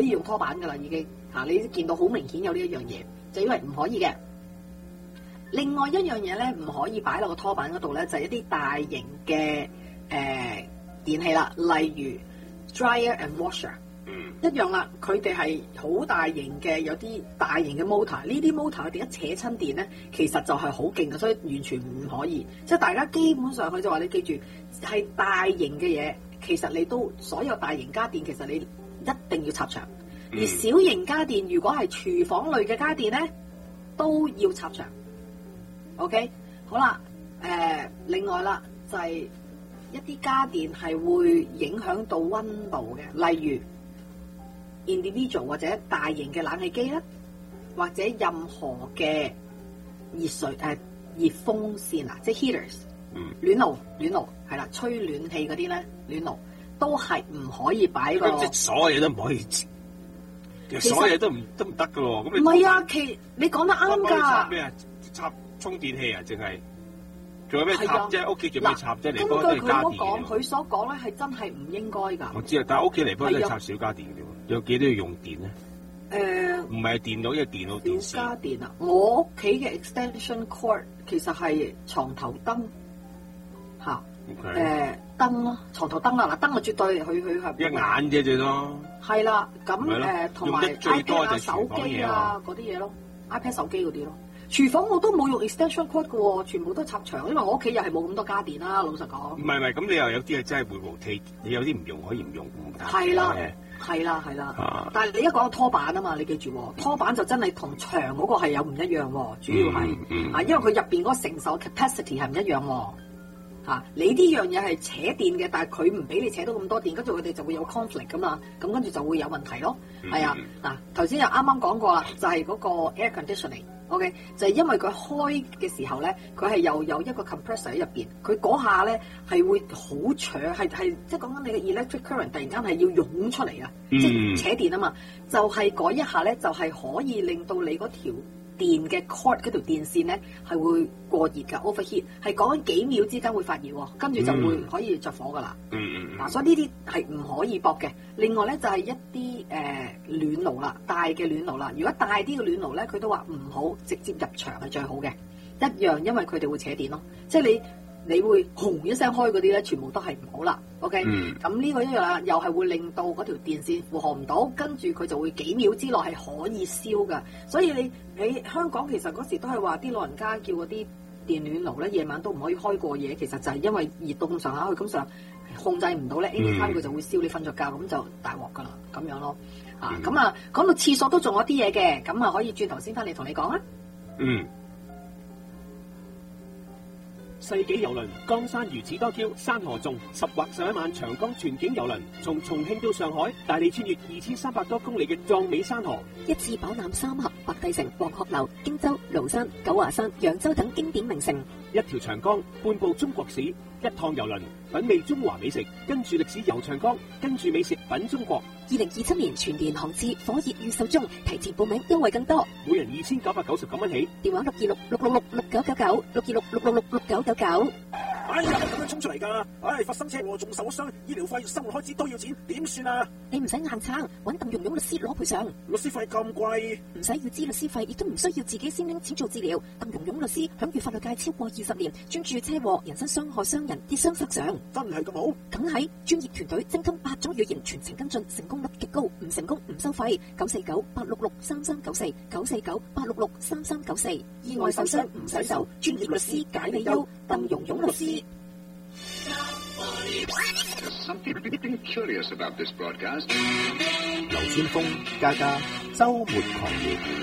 用拖板噶啦，已經你見到好明顯有呢一樣嘢，就因為唔可以嘅。另外一樣嘢咧，唔可以擺落個拖板嗰度咧，就係一啲大型嘅電器啦，例如 dryer and washer。一樣啦，佢哋係好大型嘅，有啲大型嘅 motor。呢啲 motor 佢哋一扯親電咧，其實就係好勁嘅，所以完全唔可以。即係大家基本上佢就話你記住，係大型嘅嘢，其實你都所有大型家電，其實你一定要插牆。而小型家電，如果係廚房類嘅家電咧，都要插牆。OK， 好啦，另外啦，就係一啲家電係會影響到溫度嘅，例如 individual 或者大型嘅冷氣機啦，或者任何嘅熱風扇啊，即係 heaters，暖爐係啦，吹暖氣嗰啲咧，暖爐都係唔可以擺個。 即係所有嘢都唔可以，所有嘢都唔得噶喎。咁唔係啊，你講得啱㗎。 插咩啊？插充電器啊？淨係仲有咩插啫？屋企仲有咩插啫？嚟講都係家電。 佢所講咧係真係唔應該㗎。 我知啊，但係屋企嚟講都係插小家電嘅喎。有幾多要用電咧？唔係電腦，因為電腦電視。 小家電啊！我屋企嘅 extension cord 其實係床頭燈嚇，燈咯，床頭燈啊！嗱，燈啊絕對佢係一眼啫最多。係啦，咁同埋 iPad 啊、手機啊嗰啲嘢咯 ，iPad 手機嗰啲咯。廚房我都冇用 extension cord 嘅喎，全部都係插牆，因為我屋企又係冇咁多家電啦。老實講。唔係， 咁你又有啲係真係會rotate，你有啲唔用可以唔用唔得嘅。 係啦，但係你一講拖板啊嘛，你記住，拖板就真係同牆嗰個係有唔一樣喎，主要係因為佢入邊嗰個承受 capacity 係唔一樣喎。你呢樣嘢係扯電嘅，但係佢唔俾你扯到咁多電，跟住佢哋就會有 conflict 噶嘛，咁跟住就會有問題咯。係啊，嗱頭先又啱啱講過啦，就係嗰個 air conditioning。OK， 就係因為佢開嘅時候咧，佢係又有一個 compressor 喺入邊，佢嗰下咧係會好扯，係即係講緊你嘅 electric current 突然間係要湧出嚟啊，即係扯電啊嘛，就係嗰一下咧就係可以令到你嗰條電嘅 cord 嗰條電線咧係會過熱㗎 overheat， 係講緊幾秒之間會發熱喎，跟住就會可以着火㗎啦。所以呢啲係唔可以駁嘅。另外咧就係一啲暖爐啦，大嘅暖爐啦。如果大啲嘅暖爐咧，佢都話唔好直接入牆係最好嘅，一樣因為佢哋會扯電咯。即係你會轟一聲開嗰啲咧，全部都係唔好啦。OK，咁呢個一樣啦，又係會令到嗰條電線負荷唔到，跟住佢就會幾秒之內係可以燒㗎。所以你喺香港其實嗰時都係話啲老人家叫嗰啲電暖爐咧，夜晚都唔可以開過夜，其實就係因為熱到咁上下，佢咁上控制唔到咧，anytime佢就會燒你瞓着覺，咁就大鑊㗎啦，咁樣咯。咁啊，講到廁所都仲有啲嘢嘅，咁啊可以轉頭先翻嚟同你講啊。 世紀郵輪江山如此多嬌，山河縱10或11萬長江全景郵輪，從重慶到上海，帶你穿越2300多公里嘅壯美山河， 一次飽覽三峽、白帝城、黃鶴樓、荊州、廬山、九華山、揚州等經典名城， 一條長江，半部中國史，一趟郵輪，品味中華美食，跟住歷史遊長江，跟住美食品中國。 2027年全年航次火熱預售中，提前報名優惠更多， 每人2999蚊起。 電話62666666999，626666999。 哎呀，咁樣衝出嚟㗎！發生車禍仲受咗傷，醫療費、生活開支都要錢，點算啊？ 你唔使硬撐，揾鄧蓉蓉律師攞賠償。 律師費咁貴， 唔使要知律師費，亦都唔需要自己先拎錢做治療。鄧蓉蓉律師享譽法律界超過20年，專注車禍、人身傷害傷人、跌傷索償。 真係咁好？ 梗係，專業團隊精通8種語言，全程跟進，成功率極高，唔成功唔收費。949-866-3394，949-866-3394。意外受傷唔使愁，專業律師解你憂。鄧蓉蓉律師。 Something curious about this broadcast. 劉先鋒、嘉嘉周末狂熱。